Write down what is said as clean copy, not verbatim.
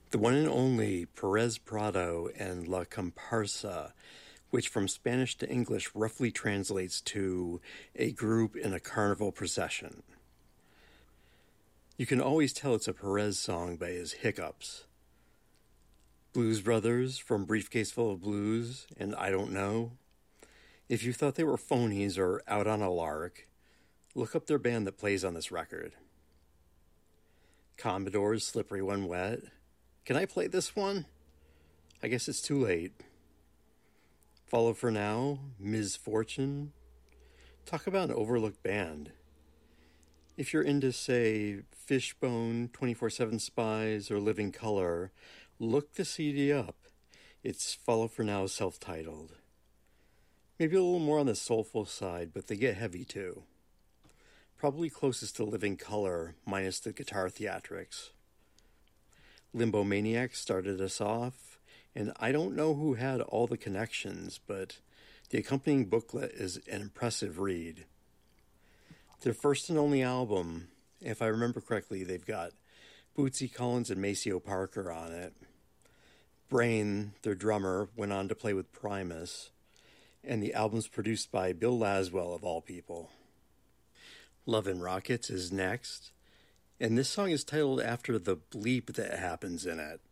The one and only Perez Prado and La Comparsa, which from Spanish to English roughly translates to a group in a carnival procession. You can always tell it's a Perez song by his hiccups. Blues Brothers from Briefcase Full of Blues and I Don't Know. If you thought they were phonies or out on a lark, look up their band that plays on this record. Commodore's Slippery When Wet. Can I play this one? I guess it's too late. Follow for Now, Ms. Fortune. Talk about an overlooked band. If you're into, say, Fishbone, 24/7 Spies, or Living Color, look the CD up. It's Follow for Now self-titled. Maybe a little more on the soulful side, but they get heavy too. Probably closest to Living Color, minus the guitar theatrics. Limbo Maniacs started us off, and I don't know who had all the connections, but the accompanying booklet is an impressive read. Their first and only album, if I remember correctly, they've got Bootsy Collins and Maceo Parker on it. Brain, their drummer, went on to play with Primus, and the album's produced by Bill Laswell, of all people. Love and Rockets is next, and this song is titled after the bleep that happens in it.